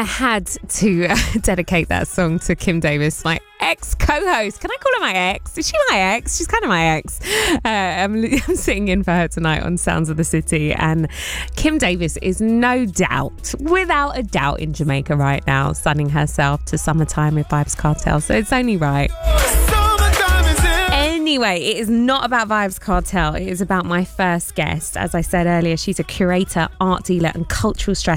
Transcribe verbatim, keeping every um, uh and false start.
had to uh, dedicate that song to Kim Davis, my ex-co-host. Can I call her my ex? Is she my ex? She's kind of my ex. Uh, I'm, I'm sitting in for her tonight on Sounds of the City, and Kim Davis is no doubt, without a doubt, in Jamaica right now, sunning herself to Summertime with Vybz Kartel, so it's only right. Anyway, it is not about Vybz Kartel. It is about my first guest. As I said earlier, she's a curator, art dealer and cultural strategist